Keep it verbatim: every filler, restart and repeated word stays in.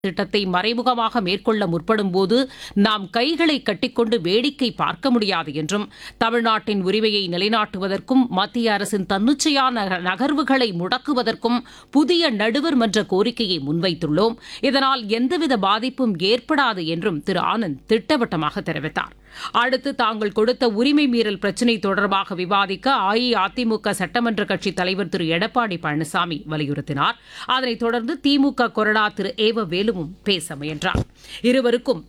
திட்டத்தை மறைமுகமாக மேற்கொள்ள முற்படும் போது நாம் கைகளை கட்டிக்கொண்டு வேடிக்கை பார்க்க முடியாது என்றும் தமிழ்நாட்டின் உரிமையை நிலைநாட்டுவதற்கும் மத்திய அரசின் தன்னிச்சையான நகர்வுகளை முடக்குவதற்கும் புதிய நடுவர் மன்ற கோரிக்கையை முன்வைத்துள்ளோம். இதனால் எந்தவித பாதிப்பும் ஏற்படாது என்றும் திரு ஆனந்த் திட்டவட்டமாக தெரிவித்தார். அடுத்து தாங்கள் கொடுத்த உரிமை மீறல் பிரச்சினை தொடர்பாக விவாதிக்க அஇஅதிமுக சட்டமன்ற கட்சித் தலைவர் திரு எடப்பாடி பழனிசாமி வலியுறுத்தினார். அதனைத் தொடர்ந்து திமுக கொறடா திரு ஏவ வேலுவும் பேச முயன்றார். இருவருக்கும்